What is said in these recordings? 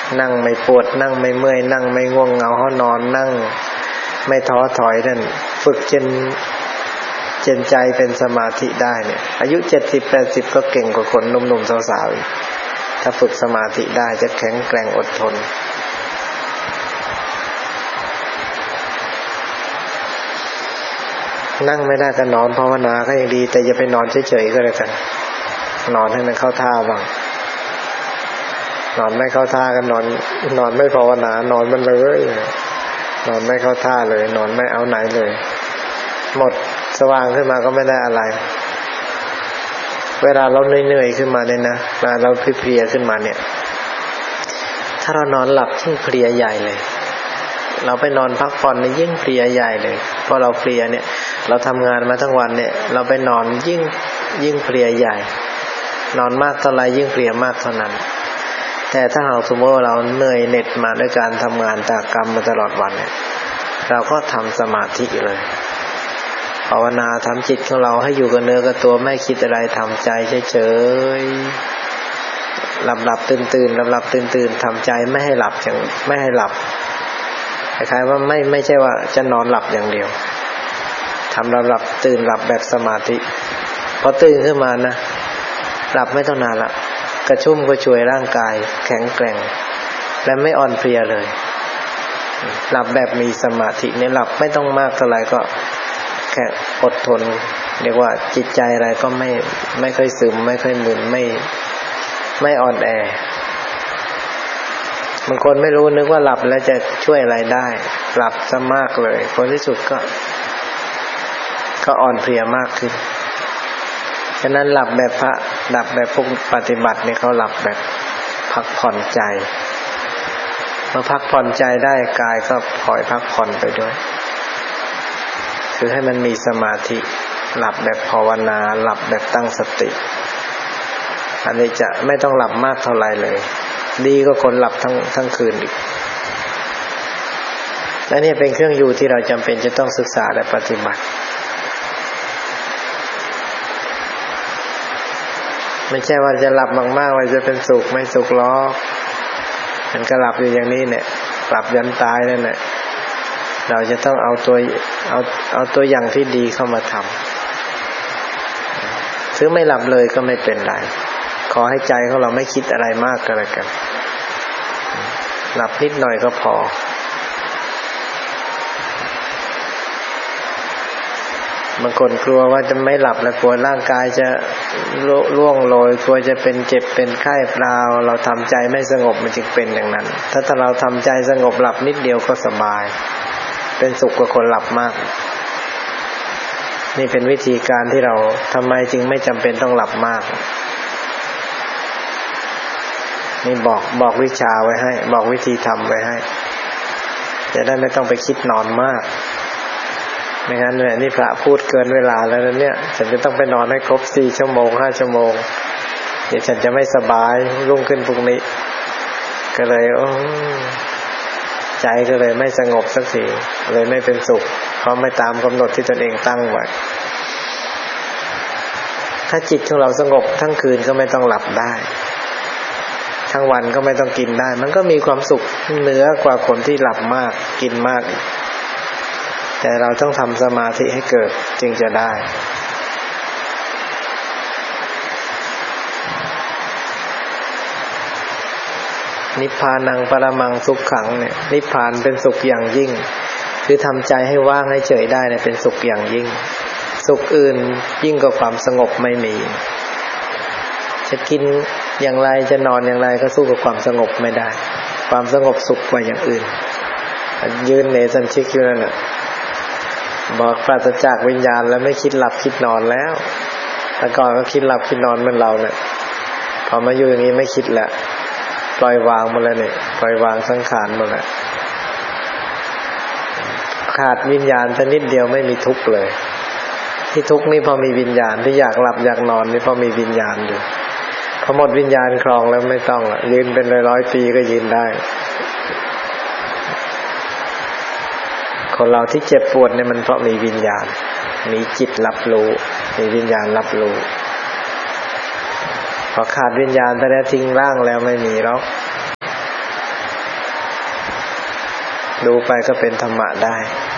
นั่งไม่ปวดนั่งไม่เมื่อยนั่งไม่ง่วงเหงาห้อนอนนั่งไม่ท้อถอยนั่นฝึกจนใจเป็นสมาธิได้เนี่ยอายุ70-80ก็เก่งกว่าคนหนุ่มๆสาวๆอีกถ้าฝึกสมาธิได้จะแข็งแกร่งอดทนนั่งไม่ได้ก็นอนภาวนาก็ยังดีแต่อย่าไปนอนเฉยๆก็แล้วกันนอนให้มันเข้าท่าบ้างนอนไม่เข้าท่าก็นอนไม่ภาวนานอนมันเลยนอนไม่เข้าท่าเลยนอนไม่เอาไหนเลยหมดสว่างขึ้นมาก็ไม่ได้อะไรเวลาเราเหนื่อยๆขึ้นมาเนี่ยนะเวลาเราเพลียๆขึ้นมาเนี่ยถ้าเรานอนหลับยิ่งเพลียใหญ่เลยเราไปนอนพักผ่อนเนี่ยยิ่งเพลียใหญ่เลยเพราะเราเพลียเนี่ยเราทำงานมาทั้งวันเนี่ยเราไปนอนยิ่งเพลียใหญ่นอนมากเท่าไรยิ่งเพลียมากเท่านั้นแต่ถ้าหากสมมติว่าเราเหนื่อยเหน็ดมาด้วยการทำงานตากรรมมาตลอดวันเนี่ยเราก็ทำสมาธิเลยภาวนาทำจิตของเราให้อยู่กับเนื้อกับตัวไม่คิดอะไรทำใจเฉยๆหลับตื่นหลับตื่นทำใจไม่ให้หลับไม่ให้หลับคล้ายๆว่าไม่ใช่ว่าจะนอนหลับอย่างเดียวทำหลับตื่นหลับแบบสมาธิพอตื่นขึ้นมานะหลับไม่ต้องนานละกระชุ่มกระชวยร่างกายแข็งแกร่งและไม่อ่อนเพลียเลยหลับแบบมีสมาธิเนี่ยหลับไม่ต้องมากเท่าไหร่ก็แค่อดทนเรียกว่าจิตใจอะไรก็ไม่ค่อยซึมไม่ค่อยมึนไม่อ่อนแอบางคนไม่รู้นึกว่าหลับแล้วจะช่วยอะไรได้หลับซะมากเลยผลที่สุดก็อ่อนเพลียมากขึ้นฉะนั้นหลับแบบพระหลับแบบพวกปฏิบัติเนี่ยเขาหลับแบบพักผ่อนใจเมื่อพักผ่อนใจได้กายก็พลอยพักผ่อนไปด้วยคือให้มันมีสมาธิหลับแบบภาวนาหลับแบบตั้งสติอันนี้จะไม่ต้องหลับมากเท่าไหร่เลยดีก็คนหลับทั้งคืนอีกและนี่เป็นเครื่องอยู่ที่เราจำเป็นจะต้องศึกษาและปฏิบัติไม่ใช่ว่าจะหลับมากๆเลยจะเป็นสุขไม่สุขหรอกมันก็หลับอยู่อย่างนี้เนี่ยหลับยันตายนั่นแหละเราจะต้องเอาตัวอย่างที่ดีเข้ามาทำถึงไม่หลับเลยก็ไม่เป็นไรขอให้ใจของเราไม่คิดอะไรมากก็แล้วกันหลับนิดหน่อยก็พอบางคนกลัวว่าจะไม่หลับแล้วกลัวร่างกายจะล่วงโรยกลัวจะเป็นเจ็บเป็นไข้เปล่าเราทำใจไม่สงบมันจึงเป็นอย่างนั้นถ้าเราทำใจสงบหลับนิดเดียวก็สบายเป็นสุขกว่าคนหลับมากนี่เป็นวิธีการที่เราทำไมจึงไม่จำเป็นต้องหลับมากนี่บอกวิชาไว้ให้บอกวิธีทำไว้ให้จะได้ไม่ต้องไปคิดนอนมากไม่งั้นเนี่ยนี่พระพูดเกินเวลาแล้วเนี่ยฉันจะต้องไปนอนให้ครบ4 ชั่วโมง 5 ชั่วโมงเดี๋ยวฉันจะไม่สบายรุ่งขึ้นพรุ่งนี้ก็เลยใจก็เลยไม่สงบสักทีเลยไม่เป็นสุขเพราะไม่ตามกำหนดที่ตนเองตั้งไว้ถ้าจิตของเราสงบทั้งคืนก็ไม่ต้องหลับได้ทั้งวันก็ไม่ต้องกินได้มันก็มีความสุขเหนือกว่าคนที่หลับมากกินมากแต่เราต้องทำสมาธิให้เกิดจึงจะได้นิพพานังปรมังสุขขังเนี่ยนิพพานเป็นสุขอย่างยิ่งคือทำใจให้ว่างให้เฉยได้เนี่ยเป็นสุขอย่างยิ่งสุขอื่นยิ่งกว่าความสงบไม่มีจะกินอย่างไรจะนอนอย่างไรก็สู้กับความสงบไม่ได้ความสงบสุขกว่าอย่างอื่นยืนเนสันชิกอยู่นั่นน่ะบอกปราศจากวิญญาณแล้วไม่คิดหลับคิดนอนแล้วแต่ก่อนก็คิดหลับคิดนอนเหมือนเราเนี่ยพอมาอยู่อย่างนี้ไม่คิดแล้วปล่อยวางหมดแล้วเนี่ยปล่อยวางสังขารหมดแล้วขาดวิญญาณแต่นิดเดียวไม่มีทุกข์เลยที่ทุกข์นี่พอมีวิญญาณที่อยากหลับอยากนอนนี่พอมีวิญญาณอยู่พอหมดวิญญาณครองแล้วไม่ต้องละยืนเป็นร้อยๆปีก็ยืนได้คนเราที่เจ็บปวดเนี่ยมันเพราะมีวิญญาณมีจิตรับรู้มีวิญญาณรับรู้พอขาดวิญญาณไปแล้วทิ้งร่างแล้วไม่มีหรอกดูไปก็เป็นธรรมะได้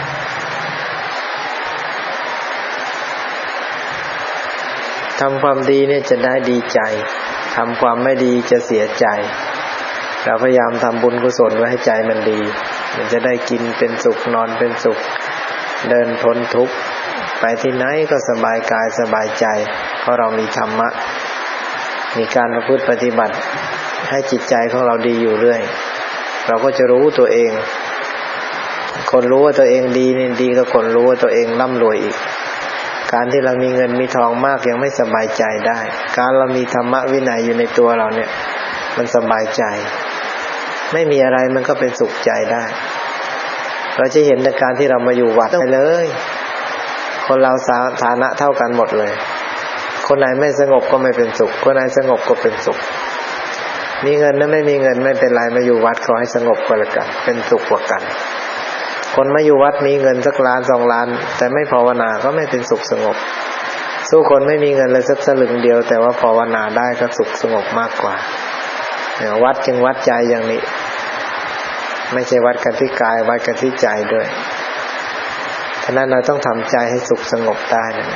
ทำความดีเนี่ยจะได้ดีใจทำความไม่ดีจะเสียใจเราพยายามทำบุญกุศลไว้ให้ใจมันดีมันจะได้กินเป็นสุขนอนเป็นสุขเดินพ้นทุกข์ไปที่ไหนก็สบายกายสบายใจเพราะเรามีธรรมะมีการประพฤติปฏิบัติให้จิตใจของเราดีอยู่เรื่อยเราก็จะรู้ตัวเองคนรู้ว่าตัวเองดีนี่ดีกว่าคนรู้ว่าตัวเองร่ำรวยอีกการที่เรามีเงินมีทองมากยังไม่สบายใจได้การเรามีธรรมะวินัยอยู่ในตัวเราเนี่ยมันสบายใจไม่มีอะไรมันก็เป็นสุขใจได้เราจะเห็นในการที่เรามาอยู่วัดได้เลยคนเราฐานะเท่ากันหมดเลยคนไหนไม่สงบก็ไม่เป็นสุขคนไหนสงบก็เป็นสุขมีเงินและไม่มีเงินไม่เป็นไรมาอยู่วัดขอให้สงบก็แล้วกันเป็นสุขกว่ากันคนมาอยู่วัดมีเงินสักล้าน2 ล้านแต่ไม่ภาวนาก็ไม่เป็นสุขสงบสู้คนไม่มีเงินเลยสักสลึงเดียวแต่ว่าภาวนาได้ก็สุขสงบมากกว่าวัดจึงวัดใจอย่างนี้ไม่ใช่วัดกันที่กายวัดกันที่ใจด้วยฉะนั้นเราต้องทำใจให้สุขสงบได้นะ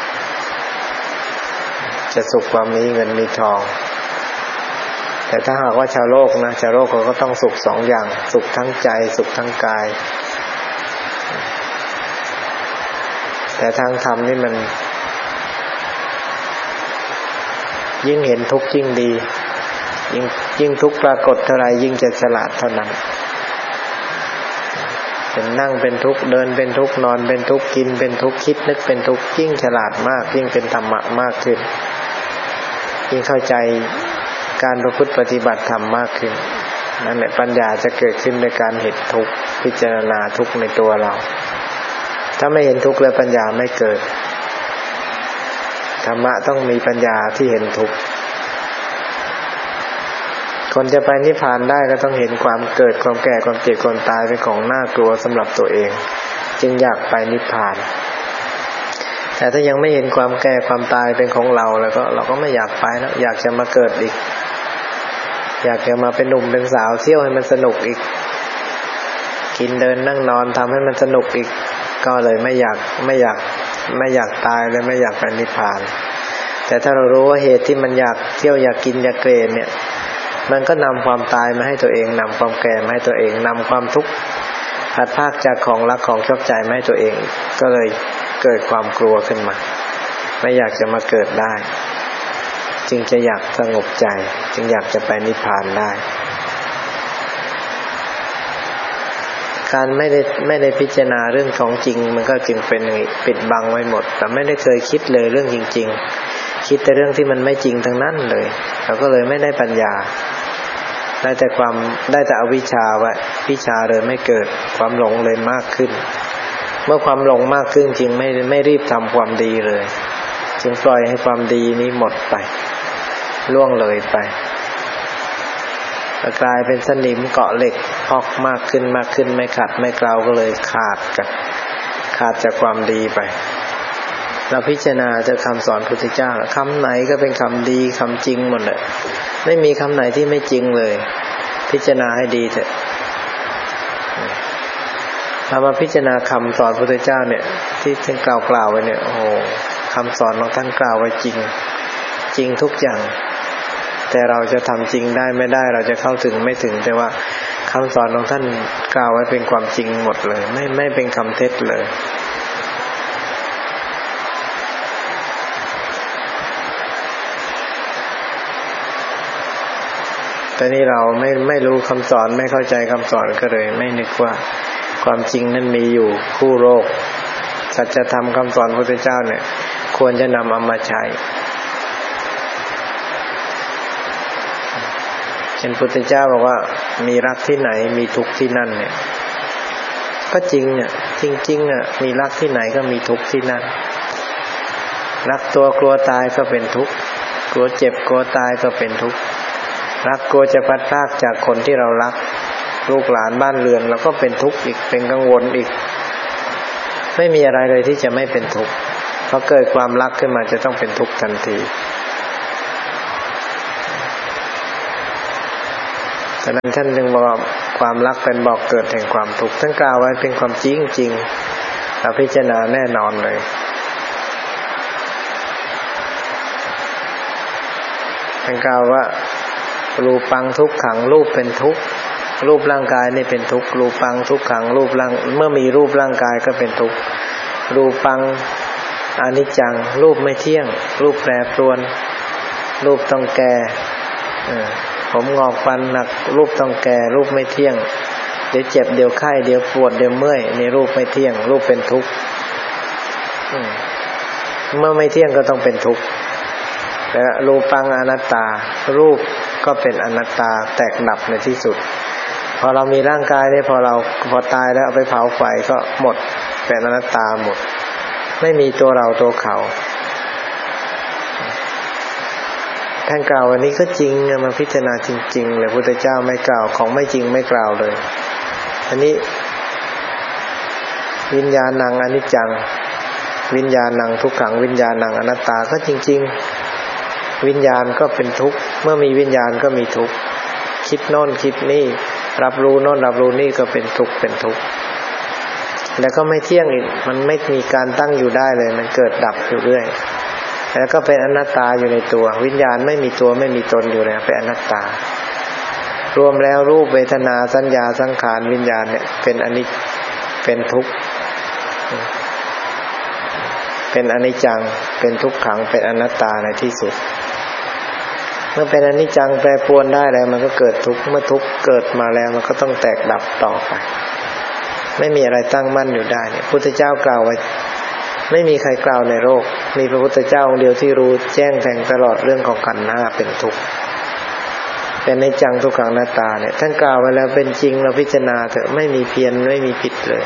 จะสุขกว่ามีเงินมีทองแต่ถ้าหากว่าชาวโลกนะชาวโลกเขาก็ต้องสุข2 อย่างสุขทั้งใจสุขทั้งกายแต่ทางธรรมนี่มันยิ่งเห็นทุกข์ยิ่งดียิ่งทุกข์ปรากฏเท่าไรยิ่งจะฉลาดเท่านั้นเป็นนั่งเป็นทุกข์เดินเป็นทุกข์นอนเป็นทุกข์กินเป็นทุกข์คิดนึกเป็นทุกข์ยิ่งฉลาดมากยิ่งเป็นธรรมะมากขึ้นยิ่งเข้าใจการประพฤติปฏิบัติธรรมมากขึ้นนั่นแหละปัญญาจะเกิดขึ้นในการเห็นทุกข์พิจารณาทุกข์ในตัวเราถ้าไม่เห็นทุกข์แล้วปัญญาไม่เกิดธรรมะต้องมีปัญญาที่เห็นทุกข์คนจะไปนิพพานได้ก็ต้องเห็นความเกิดความแก่ความเจ็บความตายเป็นของน่ากลัวสำหรับตัวเองจึงอยากไปนิพพานแต่ถ้ายังไม่เห็นความแก่ความตายเป็นของเราแล้วก็เราก็ไม่อยากไปแล้วอยากจะมาเกิดอีกอยากจะมาเป็นหนุ่มเป็นสาวเที่ยวให้มันสนุกอีกกินเดินนั่งนอนทำให้มันสนุกอีกก็เลยไม่อยากตายเลยไม่อยากไปนิพพานแต่ถ้าเรารู้ว่าเหตุที่มันอยากเที่ยวอยากกินอยากเกรนเนี่ยมันก็นำความตายมาให้ตัวเองนำความแก่มาให้ตัวเองนำความทุกข์พัดพรากจากของรักของชอบใจมาให้ตัวเองก็เลยเกิดความกลัวขึ้นมาไม่อยากจะมาเกิดได้จึงจะอยากสงบใจจึงอยากจะไปนิพพานได้การไม่ได้พิจารณาเรื่องของจริงมันก็จึงเป็นปิดบังไว้หมดแต่ไม่ได้เคยคิดเลยเรื่องจริงๆคิดแต่เรื่องที่มันไม่จริงทั้งนั้นเลยเราก็เลยไม่ได้ปัญญาได้แต่อวิชชาไว้วิชาเลยไม่เกิดความหลงเลยมากขึ้นเมื่อความหลงมากขึ้นจริงไม่รีบทำความดีเลยจึงปล่อยให้ความดีนี้หมดไปล่วงเลยไปกลายเป็นสนิมเกาะเหล็กพอกมากขึ้นไม่ขัดไม่เกลาก็เลยขาดจากความดีไปเราพิจารณาจากคำสอนพุทธเจ้าคำไหนก็เป็นคำดีคำจริงหมดเลยไม่มีคำไหนที่ไม่จริงเลยพิจารณาให้ดีเถอะเรามาพิจารณาคำสอนพุทธเจ้าเนี่ยที่ท่านกล่าวไว้เนี่ยโอ้คำสอนของท่านกล่าวไว้จริงทุกอย่างแต่เราจะทำจริงได้ไม่ได้เราจะเข้าถึงไม่ถึงแต่ว่าคำสอนของท่านกล่าวไว้เป็นความจริงหมดเลยไม่เป็นคำเท็จเลยแต่นี่เราไม่รู้คำสอนไม่เข้าใจคำสอนก็เลยไม่นึกว่าความจริงนั้นมีอยู่คู่โลกสัจธรรมคำสอนพระพุทธเจ้าเนี่ยควรจะนำเอามาใช้เช่นพุทธเจ้าบอกว่ามีรักที่ไหนมีทุกข์ที่นั่นเนี่ยก็จริงเนี่ยจริงๆอ่ะมีรักที่ไหนก็มีทุกข์ที่นั่นรักตัวกลัวตายก็เป็นทุกข์กลัวเจ็บกลัวตายก็เป็นทุกข์รักกลัวจะพัดพรากจากคนที่เรารักลูกหลานบ้านเรือนเราก็เป็นทุกข์อีกเป็นกังวลอีกไม่มีอะไรเลยที่จะไม่เป็นทุกข์เพราะเกิดความรักขึ้นมาจะต้องเป็นทุกข์ทันทีฉะนั้นท่านจึงบอกว่าความรักเป็นบ่อกเกิดแห่งความทุกข์ท่านกล่าวไว้เป็นความจริงเราพิจารณาแน่นอนเลยท่านกล่าวว่ารูปังทุกขังรูปเป็นทุกข์รูปร่างกายนี่เป็นทุกข์รูปังทุกขังรูปร่างเมื่อมีรูปร่างกายก็เป็นทุกข์รูปังอนิจจังรูปไม่เที่ยงรูปแปรปรวนรูปต้องแก่ผมงอกฟันหนักรูปต้องแก่รูปไม่เที่ยงเดี๋ยวเจ็บเดี๋ยวไข้เดี๋ยวปวดเดี๋ยวเมื่อยในรูปไม่เที่ยงรูปเป็นทุกข์เมื่อไม่เที่ยงก็ต้องเป็นทุกข์และรูปังอนัตตารูปก็เป็นอนัตตาแตกดับในที่สุดพอเรามีร่างกายเนี่ยพอตายแล้วเอาไปเผาไฟก็หมดเป็นอนัตตาหมดไม่มีตัวเราตัวเขาท่านกล่าววันนี้ก็จริงมาพิจารณาจริงๆเลยพุทธเจ้าไม่กล่าวของไม่จริงไม่กล่าวเลยอันนี้วิญญาณังอนิจจังวิญญาณังทุกขังวิญญาณังอนัตตาก็จริงๆวิญญาณก็เป็นทุกข์เมื่อมีวิญญาณก็มีทุกข์คิดโน่นคิดนี่รับรู้โน่นรับรู้นี่ก็เป็นทุกข์เป็นทุกข์แล้วก็ไม่เที่ยงอีกมันไม่มีการตั้งอยู่ได้เลยมันเกิดดับอยู่เรื่อยแล้วก็เป็นอนัตตาอยู่ในตัววิญญาณไม่มีตัวไม่มีตนอยู่แล้วเป็นอนัตตารวมแล้วรูปเวทนาสัญญาสังขารวิญญาณเนี่ยเป็นอนิจเป็นทุกข์เป็นอนิจจังเป็นทุกขังเป็นอนัตตาในที่สุดเมื่อเป็นอนิจจังแปรปรวนได้แล้วมันก็เกิดทุกข์เมื่อทุกข์เกิดมาแล้วมันก็ต้องแตกดับต่อไปไม่มีอะไรตั้งมั่นอยู่ได้เนี่ยพุทธเจ้ากล่าวไว้ไม่มีใครกล่าวในโลกมีพระพุทธเจ้าองค์เดียวที่รู้แจ้งแทงตลอดเรื่องของขันธ์ห้าเป็นทุกข์เป็นอนิจจังทุกขังอนัตตาเนี่ยท่านกล่าวไว้แล้วเป็นจริงเราพิจารณาเถอะไม่มีเพี้ยนไม่มีผิดเลย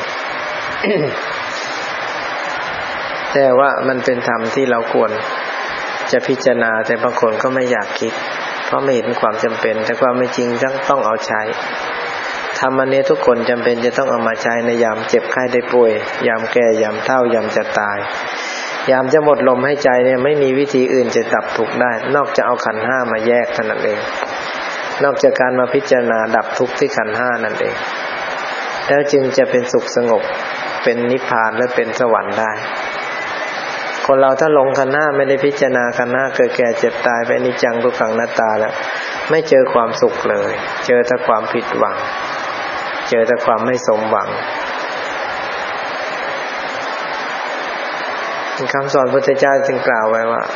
แต่ว่ามันเป็นธรรมที่เราควรจะพิจารณาแต่บางคนก็ไม่อยากคิดเพราะไม่เห็นความจำเป็นแต่ความไม่จริงต้องเอาใช้ธรรมอันนี้ทุกคนจำเป็นจะต้องเอามาใช้ในยามเจ็บไข้ได้ป่วยยามแก่ยามเฒ่ายามจะตายยามจะหมดลมหายใจเนี่ยไม่มีวิธีอื่นจะดับทุกข์ได้นอกจากเอาขันธ์ห้ามาแยกเท่านั้นเองนอกจากการมาพิจารณาดับทุกข์ที่ขันธ์ห้านั่นเองแล้วจึงจะเป็นสุขสงบเป็นนิพพานและเป็นสวรรค์ได้คนเราถ้าหลงขันธ์ห้าไม่ได้พิจารณาขันธ์ห้าเกิดแก่เจ็บตายไปอนิจจังทุกขังอนัตตาแล้วไม่เจอความสุขเลยเจอแต่ความผิดหวังเจอแต่ความไม่สมหวังคำสอนพระพุทธเจ้าจึงกล่าวไว้ว่า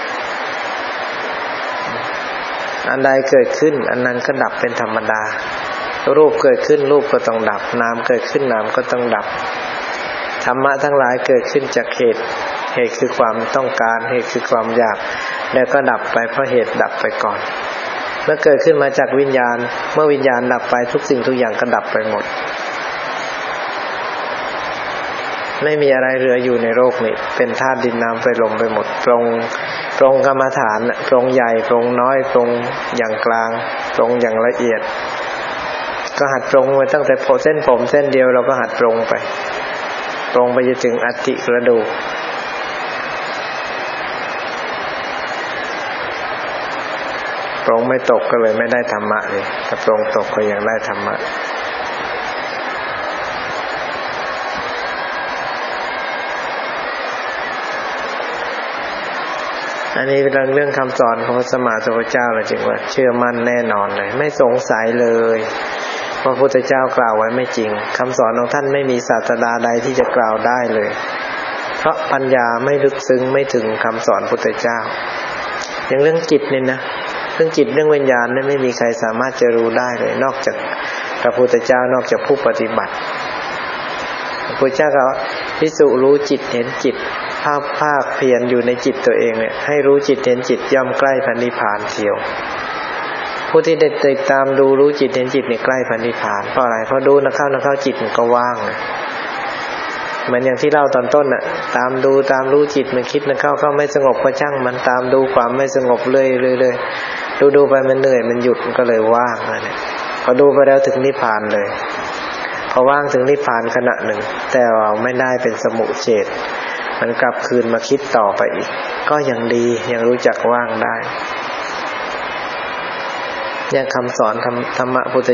อันใดเกิดขึ้นอันนั้นก็ดับเป็นธรรมดารูปเกิดขึ้นรูปก็ต้องดับนามเกิดขึ้นนามก็ต้องดับธรรมะทั้งหลายเกิดขึ้นจากเหตุคือความต้องการเหตุคือความอยากแล้วก็ดับไปเพราะเหตุดับไปก่อนเมื่อเกิดขึ้นมาจากวิญญาณเมื่อวิญญาณดับไปทุกสิ่งทุกอย่างก็ดับไปหมดไม่มีอะไรเหลืออยู่ในโลกนี้เป็นธาตุดินน้ำไฟลมไปหมดปรงกรรมฐานปรงใหญ่ปรงน้อยปรงอย่างกลางปรงอย่างละเอียดก็หัดปรงไว้ตั้งแต่เส้นผมเส้นเดียวเราก็หัดปรงไปจนถึงอัฐิกระดูกปรงไม่ตกก็เลยไม่ได้ธรรมะเลยถ้าปรงตกก็ยังได้ธรรมะอันนี้เป็นเรื่องคำสอนของพระสัมมาสัมพุทธเจ้าเราจึงว่าเชื่อมั่นแน่นอนเลยไม่สงสัยเลยพระพุทธเจ้ากล่าวไว้ไม่จริงคำสอนของท่านไม่มีศาสดาใดที่จะกล่าวได้เลยเพราะปัญญาไม่ลึกซึ้งไม่ถึงคำสอนพุทธเจ้าอย่างเรื่องจิตนี่นะเรื่องจิตเรื่องวิญญาณนั้นไม่มีใครสามารถจะรู้ได้เลยนอกจากพระพุทธเจ้านอกจากผู้ปฏิบัติพระพุทธเจ้าก็ภิกษุรู้จิตเห็นจิตภาคเพียรอยู่ในจิตตัวเองเนี่ยให้รู้จิตเห็นจิตย่อมใกล้พระนิพพานเทียวผู้ที่ได้ติดตามดูรู้จิตเห็นจิตเนี่ยใกล้พระนิพพานเพราะอะไรเพราะดูนะเข้าจิตมันก็ว่างเหมือนอย่างที่เล่าตอนต้นน่ะตามดูตามรู้จิตมันคิดนะเข้าไม่สงบก็ช่างมันตามดูความไม่สงบเรื่อยดูไปมันเหนื่อยมันหยุดมันก็เลยว่างเนี่ยพอดูไปแล้วถึงนิพพานเลยพอว่างถึงนิพพานขณะหนึ่งแต่เราไม่ได้เป็นสมุเฉทมันกลับคืนมาคิดต่อไปอีกก็ยังดียังรู้จักว่างได้อย่างคำสอนธรรมะพุทธ